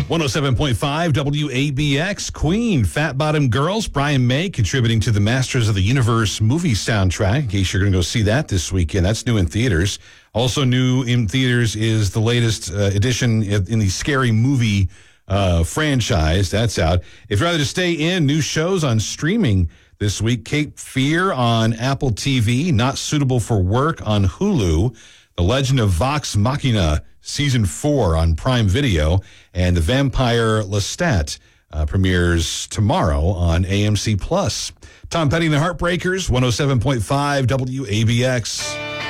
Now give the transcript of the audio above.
107.5 WABX, Queen, Fat Bottom Girls, Brian May contributing to the Masters of the Universe movie soundtrack, in case you're going to go see that this weekend. That's new in theaters. Also new in theaters is the latest edition in the Scary Movie franchise. That's out. If you'd rather to stay in, new shows on streaming this week. Cape Fear on Apple TV, Not Suitable for Work on Hulu, The Legend of Vox Machina Season 4 on Prime Video, and The Vampire Lestat premieres tomorrow on AMC+. Tom Petty and the Heartbreakers, 107.5 WABX.